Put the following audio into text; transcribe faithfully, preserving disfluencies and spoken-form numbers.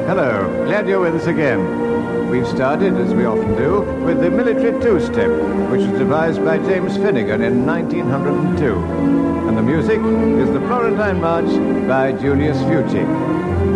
Hello, glad you're with us again. We've started, as we often do, with the military two-step, which was devised by James Finnegan in nineteen oh two. And the music is the Florentine March by Julius Fucci.